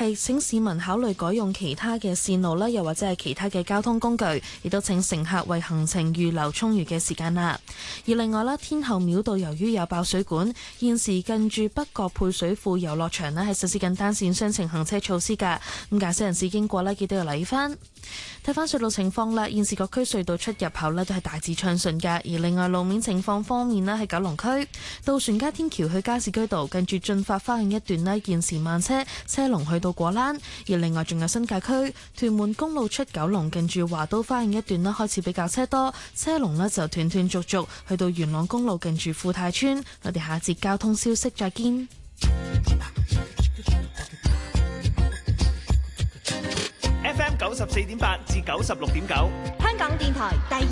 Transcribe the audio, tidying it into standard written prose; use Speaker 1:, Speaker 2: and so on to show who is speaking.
Speaker 1: 係請市民考慮改用其他嘅線路啦，又或者係其他嘅交通工具，亦都請乘客為行程預留充裕嘅時間啦。而另外啦，天后廟道由於有爆水管，現時近住北角配水庫遊樂場呢係實施緊單線雙程行車措施㗎。咁駕駛人士經過呢，記得要留意翻。睇翻隧道情況啦，現時各區隧道出入口呢都係大致暢順㗎。而另外路面情況方面呢，喺九龍區渡船街天橋去加士居道近住進發花園一段呢，現時慢車，車龍去到果欄。而另外仲有新界區屯門公路出九龍近住華都花園一段呢，開始比較車多，車龍呢就斷斷續續去到元朗公路近住富泰村。我哋下節交通消息再見。
Speaker 2: FM 94.8至96.9，
Speaker 3: 香港電台第